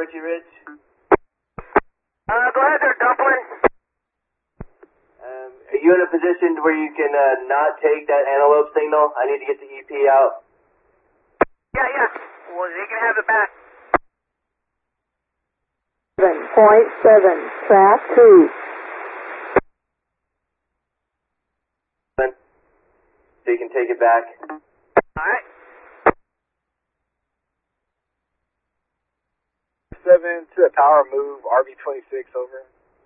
Richie Rich? Go ahead there, Dumpling. Are you in a position where you can not take that antelope signal? I need to get the EP out. Yeah. Well, you can have it back. 7.7, track 2. So you can take it back. Alright. 7 to the tower, move RV-26 over.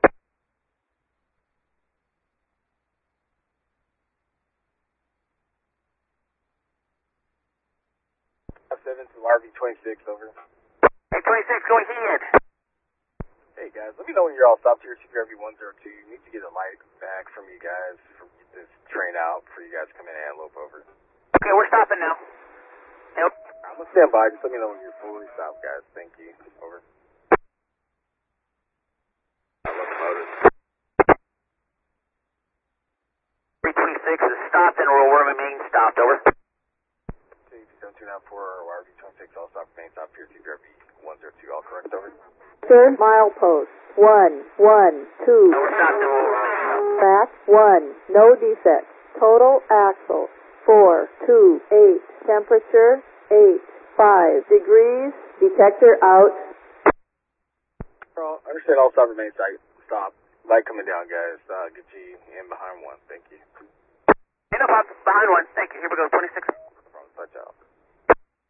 7 to RV-26 over. Hey, 26, going ahead. Hey guys, let me know when you're all stopped here at CPRV-102. You need to get a light back from you guys for this train out for you guys to come in and Antelope over. Okay, we're stopping now. Yep. I'm gonna stand by. Just let me know when you're fully stopped, guys. Thank you. Over. Locomotive. 326 is stopped and we'll remain stopped. Over. 7294 or RV-26 all stop, remain stop here. CPRV-102 all correct. Over. Third milepost, 1, 1, 2. No, we're stopped. Track 1, no defects. Total axle, 4, 2, 8. Temperature, 8, 5 degrees. Detector out. Understand all stop, remain stop. Light coming down, guys. Get you in behind one. Thank you. Hey, no problem. Behind one. Thank you. Here we go. 26. No problem. Touch out.